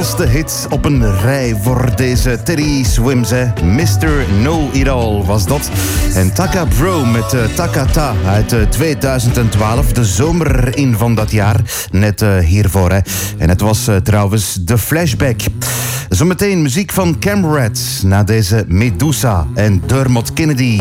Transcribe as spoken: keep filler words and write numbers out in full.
zoveelste hit op een rij voor deze Teddy Swims. Hè. mister Know It All was dat. En Taka Bro met uh, Takata uit uh, tweeduizend twaalf. De zomer in van dat jaar. Net uh, hiervoor. Hè. En het was uh, trouwens de Flashback. Zometeen muziek van Camrad na deze Medusa en Dermot Kennedy.